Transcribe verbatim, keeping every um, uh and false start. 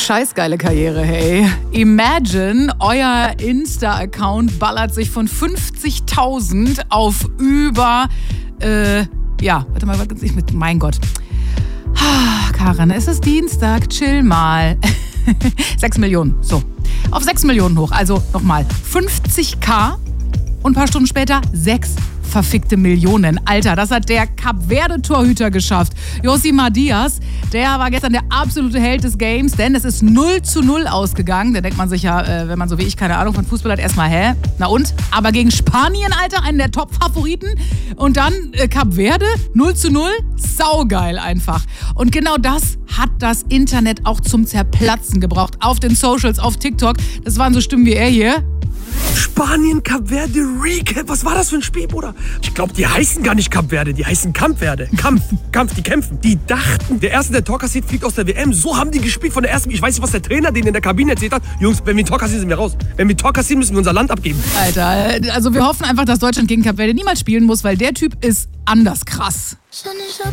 Scheißgeile Karriere, hey. Imagine, euer Insta-Account ballert sich von fünfzigtausend auf über, äh, ja, warte mal, warte, ich mit, mein Gott. Ah, Karin, es ist Dienstag, chill mal. sechs Millionen, so. Auf sechs Millionen hoch, also nochmal fünfzigtausend und ein paar Stunden später sechs verfickte Millionen. Alter, das hat der Kap-Verde-Torhüter geschafft. Josimar Diaz, der war gestern der absolute Held des Games, denn es ist null zu null ausgegangen. Da denkt man sich ja, äh, wenn man so wie ich keine Ahnung von Fußball hat, erstmal, hä? Na und? Aber gegen Spanien, Alter, einen der Top-Favoriten. Und dann äh, Kap-Verde, null zu null. Saugeil einfach. Und genau das hat das Internet auch zum Zerplatzen gebraucht. Auf den Socials, auf TikTok. Das waren so Stimmen wie er hier. Spanien, Kap Verde, Recap. Was war das für ein Spiel, Bruder? Ich glaube, die heißen gar nicht Kap Verde, die heißen Kamp Verde. Kampf, Kampf, die kämpfen. Die dachten, der Erste, der Tor kassiert, fliegt aus der W M. So haben die gespielt von der ersten. Ich weiß nicht, was der Trainer denen in der Kabine erzählt hat. Jungs, wenn wir ein Tor kassieren, sind wir raus. Wenn wir ein Tor kassieren, müssen wir unser Land abgeben. Alter, also wir hoffen einfach, dass Deutschland gegen Kap Verde niemals spielen muss, weil der Typ ist anders krass.